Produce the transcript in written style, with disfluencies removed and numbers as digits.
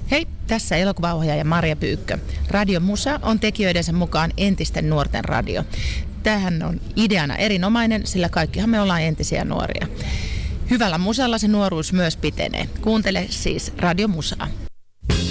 Hei, tässä elokuvaohjaaja Marja Pyykkö. Radio Musa on tekijöidensä mukaan entisten nuorten radio. Tämähän on ideana erinomainen, sillä kaikkihan me ollaan entisiä nuoria. Hyvällä musalla se nuoruus myös pitenee. Kuuntele siis Radio Musaa.